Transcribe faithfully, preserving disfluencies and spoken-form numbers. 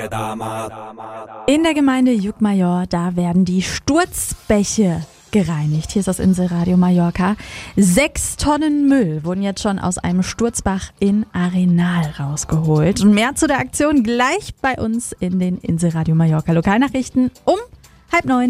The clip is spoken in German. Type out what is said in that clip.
In der Gemeinde Llucmajor, da werden die Sturzbäche gereinigt. Hier ist das Inselradio Mallorca. Sechs Tonnen Müll wurden jetzt schon aus einem Sturzbach in Arenal rausgeholt. Und mehr zu der Aktion gleich bei uns in den Inselradio Mallorca Lokalnachrichten um halb neun.